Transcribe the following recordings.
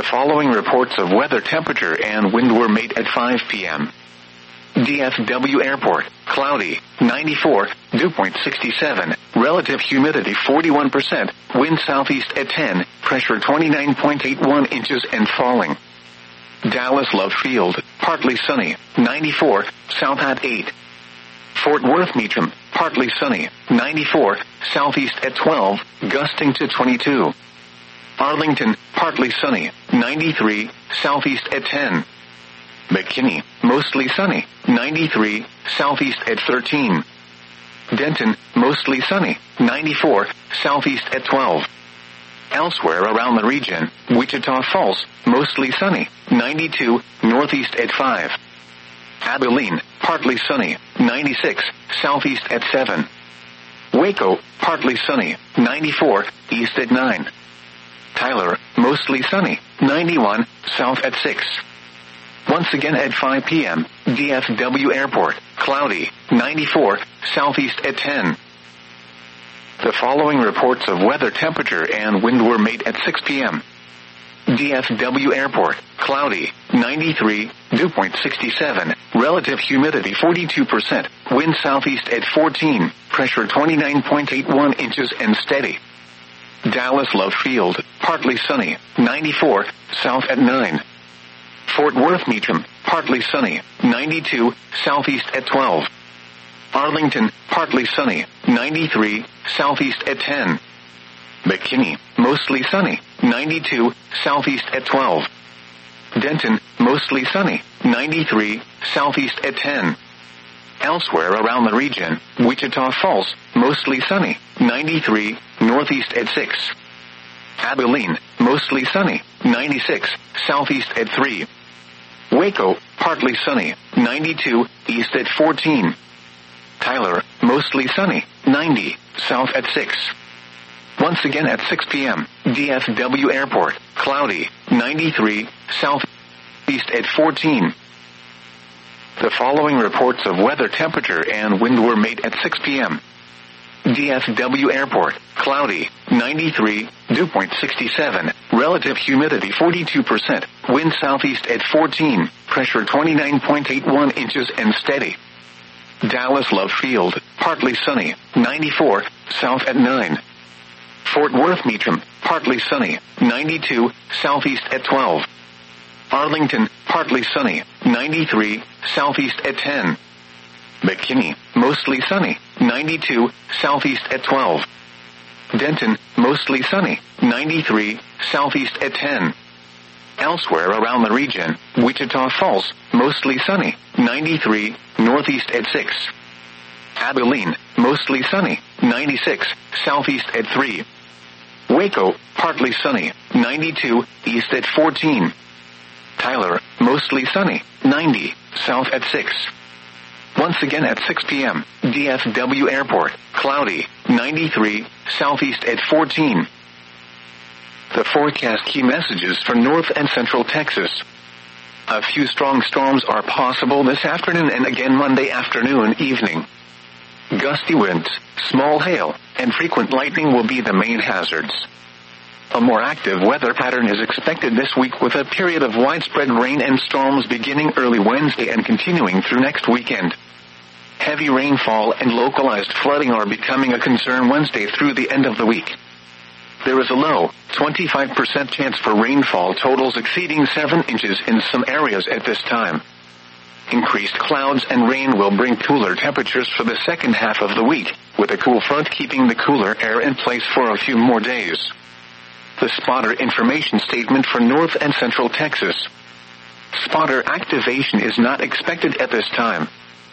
following reports of weather, temperature, and wind were made at 5 p.m. DFW Airport, cloudy, 94, dew point 67, relative humidity 41%, wind southeast at 10, pressure 29.81 inches and falling. Dallas Love Field, partly sunny, 94, south at 8. Fort Worth Meacham, partly sunny, 94, southeast at 12, gusting to 22. Arlington, partly sunny, 93, southeast at 10. McKinney, mostly sunny, 93, southeast at 13. Denton, mostly sunny, 94, southeast at 12. Elsewhere around the region, Wichita Falls, mostly sunny, 92, northeast at 5. Abilene, partly sunny, 96, southeast at 7. Waco, partly sunny, 94, east at 9. Tyler, mostly sunny, 91, south at 6. Once again at 5 p.m., DFW Airport, cloudy, 94, southeast at 10. The following reports of weather, temperature, and wind were made at 6 p.m. DFW Airport, cloudy, 93, dew point 67, relative humidity 42%, wind southeast at 14, pressure 29.81 inches and steady. Dallas Love Field, partly sunny, 94, south at 9. Fort Worth Meacham, partly sunny, 92, southeast at 12. Arlington, partly sunny, 93, southeast at 10. McKinney, mostly sunny, 92, southeast at 12. Denton, mostly sunny, 93, southeast at 10. Elsewhere around the region, Wichita Falls, mostly sunny, 93, northeast at 6. Abilene, mostly sunny, 96, southeast at 3. Waco, partly sunny, 92, east at 14. Tyler, mostly sunny, 90, south at 6. Once again at 6 p.m., DFW Airport, cloudy, 93, southeast at 14. The following reports of weather, temperature, and wind were made at 6 p.m. DFW Airport, cloudy, 93, dew point 67, relative humidity 42%, wind southeast at 14, pressure 29.81 inches and steady. Dallas Love Field, partly sunny, 94, south at 9. Fort Worth Meacham, partly sunny, 92, southeast at 12. Arlington, partly sunny, 93, southeast at 10. McKinney, mostly sunny, 92, southeast at 12. Denton, mostly sunny, 93, southeast at 10. Elsewhere around the region, Wichita Falls, mostly sunny, 93, northeast at 6. Abilene, mostly sunny, 96, southeast at 3. Waco, partly sunny, 92, east at 14. Tyler, mostly sunny, 90, south at 6. Once again at 6 p.m., DFW Airport, cloudy, 93, southeast at 14. The forecast key messages for North and Central Texas. A few strong storms are possible this afternoon and again Monday afternoon, evening. Gusty winds, small hail, and frequent lightning will be the main hazards. A more active weather pattern is expected this week with a period of widespread rain and storms beginning early Wednesday and continuing through next weekend. Heavy rainfall and localized flooding are becoming a concern Wednesday through the end of the week. There is a low, 25% chance for rainfall totals exceeding 7 inches in some areas at this time. Increased clouds and rain will bring cooler temperatures for the second half of the week, with a cool front keeping the cooler air in place for a few more days. The spotter information statement for North and Central Texas. Spotter activation is not expected at this time.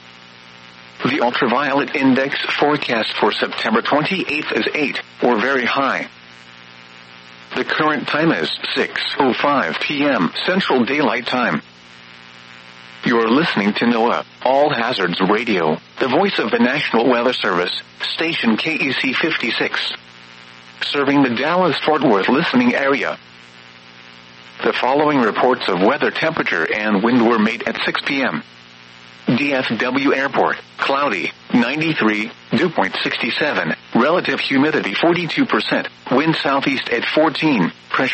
The ultraviolet index forecast for September 28th is 8, or very high. The current time is 6:05 p.m. Central Daylight Time. You're listening to NOAA, All Hazards Radio, the voice of the National Weather Service, station KEC 56. Serving the Dallas-Fort Worth listening area. The following reports of weather, temperature, and wind were made at 6 p.m. DFW Airport, cloudy, 93, dew point 67, relative humidity 42%, wind southeast at 14, pressure